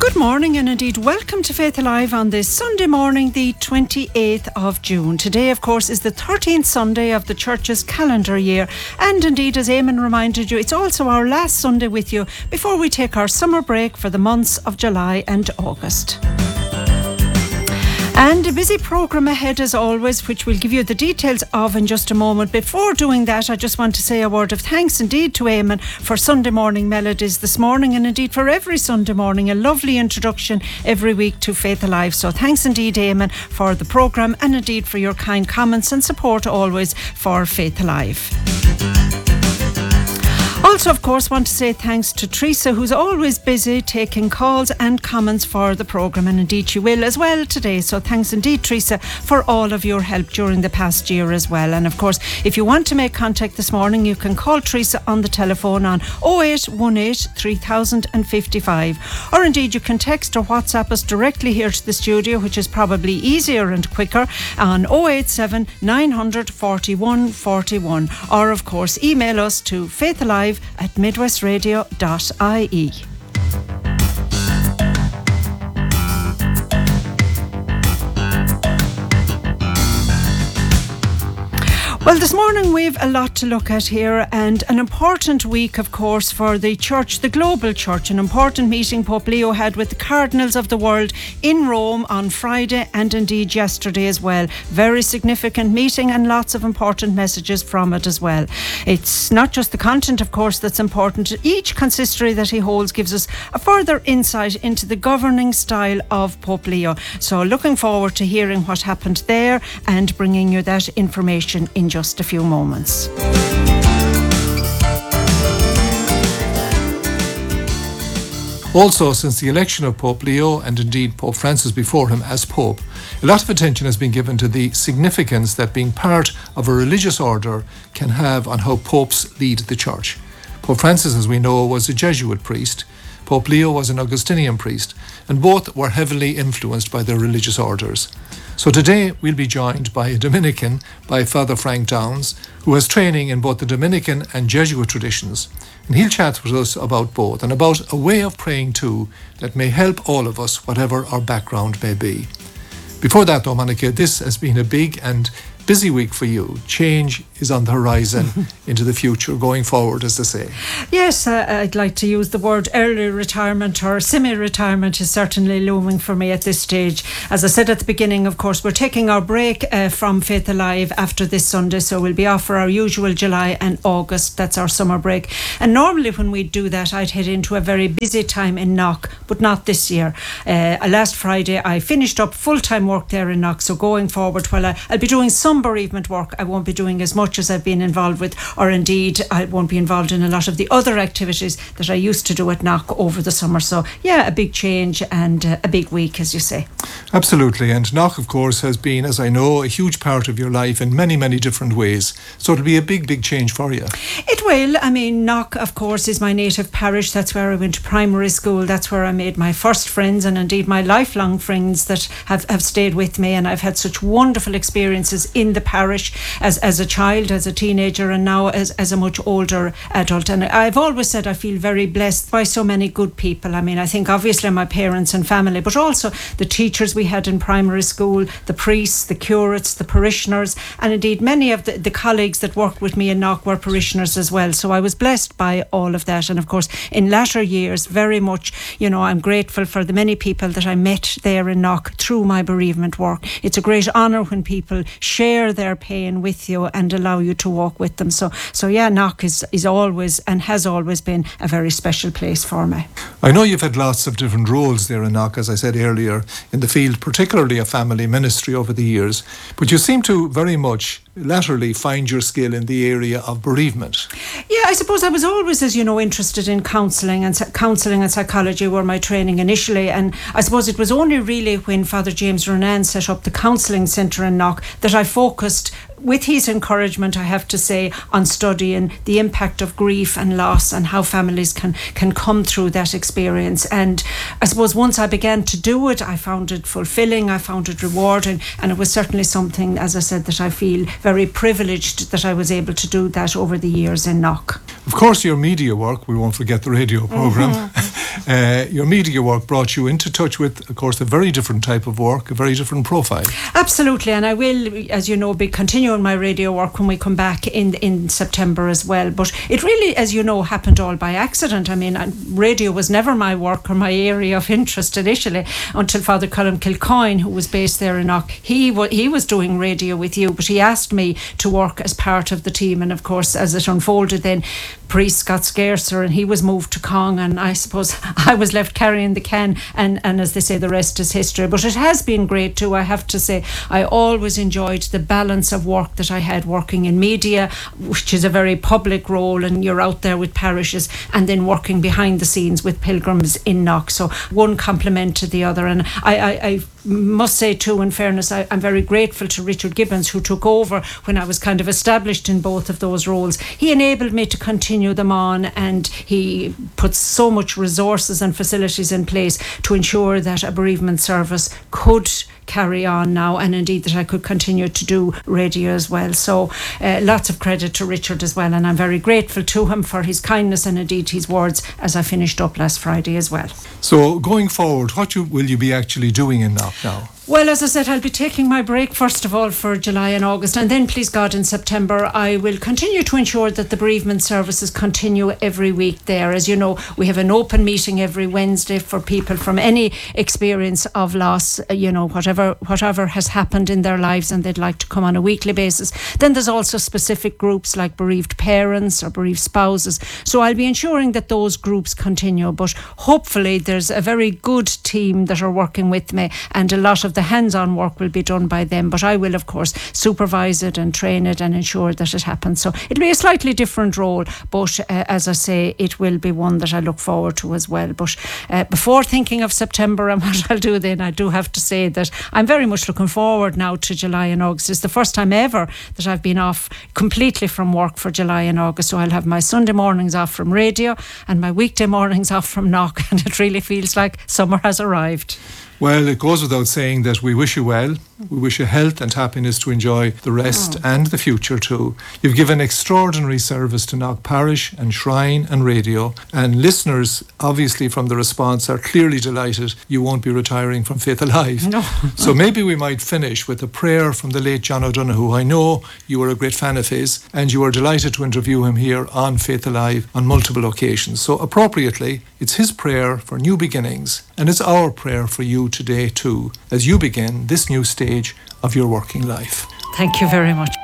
Good morning and indeed welcome to Faith Alive on this Sunday morning, the 28th of June. Today, of course, is the 13th Sunday of the Church's calendar year, and indeed, as Eamon reminded you, it's also our last Sunday with you before we take our summer break for the months of July and August. And a busy programme ahead as always, which we'll give you the details of in just a moment. Before doing that, I just want to say a word of thanks indeed to Eamon for Sunday morning melodies this morning, and indeed for every Sunday morning, a lovely introduction every week to Faith Alive. So thanks indeed, Eamon, for the programme and indeed for your kind comments and support always for Faith Alive. Also, of course, want to say thanks to Teresa, who's always busy taking calls and comments for the programme, and indeed she will as well today. So thanks indeed, Teresa, for all of your help during the past year as well. And of course, if you want to make contact this morning, you can call Teresa on the telephone on 0818 3055, or indeed you can text or WhatsApp us directly here to the studio, which is probably easier and quicker, on 087 900 41 41, or of course email us to faithalive@midwestradio.ie. Well, this morning we've a lot to look at here, and an important week, of course, for the church, the global church. An important meeting Pope Leo had with the cardinals of the world in Rome on Friday and indeed yesterday as well. Very significant meeting and lots of important messages from it as well. It's not just the content, of course, that's important. Each consistory that he holds gives us a further insight into the governing style of Pope Leo. So looking forward to hearing what happened there and bringing you that information in just a few moments. Also, since the election of Pope Leo and indeed Pope Francis before him as Pope, a lot of attention has been given to the significance that being part of a religious order can have on how popes lead the church. Pope Francis, as we know, was a Jesuit priest. Pope Leo was an Augustinian priest, and both were heavily influenced by their religious orders. So today we'll be joined by a Dominican, by Father Frank Downs, who has training in both the Dominican and Jesuit traditions. And he'll chat with us about both and about a way of praying too that may help all of us, whatever our background may be. Before that though, Monica, this has been a big and busy week for you. Change is on the horizon into the future, going forward, as they say. Yes, I'd like to use the word early retirement or semi-retirement is certainly looming for me at this stage. As I said at the beginning, of course, we're taking our break from Faith Alive after this Sunday, so we'll be off for our usual July and August. That's our summer break. And normally when we do that, I'd head into a very busy time in Knock, but not this year. Last Friday, I finished up full-time work there in Knock, so going forward, while I'll be doing some bereavement work, I won't be doing as much as I've been involved with, or indeed I won't be involved in a lot of the other activities that I used to do at Knock over the summer. So yeah, a big change and a big week, as you say. Absolutely. And Knock, of course, has been, as I know, a huge part of your life in many, many different ways. So it'll be a big, big change for you. It will. I mean, Knock, of course, is my native parish. That's where I went to primary school. That's where I made my first friends and indeed my lifelong friends that have stayed with me. And I've had such wonderful experiences in the parish as a child, as a teenager, and now as a much older adult. And I've always said I feel very blessed by so many good people. I mean, I think obviously my parents and family, but also the teachers we had in primary school, the priests, the curates, the parishioners, and indeed many of the colleagues that worked with me in Knock were parishioners as well. So I was blessed by all of that. And of course, in latter years, very much, I'm grateful for the many people that I met there in Knock through my bereavement work. It's a great honour when people share their pain with you and allow you to walk with them. So yeah, Knock is always and has always been a very special place for me. I know you've had lots of different roles there in Knock, as I said earlier, in the field, particularly of family ministry over the years, but you seem to very much latterly find your skill in the area of bereavement. Yeah, I suppose I was always, as you know, interested in counselling and psychology were my training initially, and I suppose it was only really when Father James Renan set up the counselling centre in Knock that I focused, with his encouragement, I have to say, on studying the impact of grief and loss and how families can come through that experience. And I suppose once I began to do it, I found it fulfilling, I found it rewarding, and it was certainly something, as I said, that I feel very privileged that I was able to do that over the years in Knock. Of course, your media work, we won't forget the radio programme, Your media work brought you into touch with, of course, a very different type of work, a very different profile. Absolutely, and I will, as you know, be continuing my radio work when we come back in September as well. But it really, as you know, happened all by accident. I mean, radio was never my work or my area of interest initially until Father Colm Kilcoyne, who was based there in Knock. He was doing radio with you, but he asked me to work as part of the team, and of course, as it unfolded, then priest got scarcer and he was moved to Cong, and I suppose I was left carrying the can, and as they say, the rest is history. But it has been great too, I have to say. I always enjoyed the balance of work that I had working in media, which is a very public role, and you're out there with parishes, and then working behind the scenes with pilgrims in Knock. So one complemented the other, and I must say too, in fairness, I'm very grateful to Richard Gibbons, who took over when I was kind of established in both of those roles. He enabled me to continue them on, and he put so much resources and facilities in place to ensure that a bereavement service could carry on now, and indeed that I could continue to do radio as well. So lots of credit to Richard as well, and I'm very grateful to him for his kindness and indeed his words as I finished up last Friday as well. So going forward, what will you be actually doing in Knock now? Well, as I said, I'll be taking my break first of all for July and August, and then, please God, in September I will continue to ensure that the bereavement services continue every week there. As you know, we have an open meeting every Wednesday for people from any experience of loss, whatever has happened in their lives, and they'd like to come on a weekly basis. Then there's also specific groups like bereaved parents or bereaved spouses. So I'll be ensuring that those groups continue, but hopefully there's a very good team that are working with me, and a lot of the hands-on work will be done by them, but I will of course supervise it and train it and ensure that it happens. So it'll be a slightly different role, but as I say, it will be one that I look forward to as well. But before thinking of September and what I'll do then, I do have to say that I'm very much looking forward now to July and August. It's the first time ever that I've been off completely from work for July and August, so I'll have my Sunday mornings off from radio and my weekday mornings off from Knock, and it really feels like summer has arrived. Well, it goes without saying that we wish you well. We wish you health and happiness to enjoy the rest and the future too. You've given extraordinary service to Knock Parish and Shrine and radio, and listeners, obviously from the response, are clearly delighted you won't be retiring from Faith Alive. No. So maybe we might finish with a prayer from the late John O'Donoghue. I know you were a great fan of his, and you were delighted to interview him here on Faith Alive on multiple occasions. So appropriately, it's his prayer for new beginnings, and it's our prayer for you today too, as you begin this new stage of your working life. Thank you very much.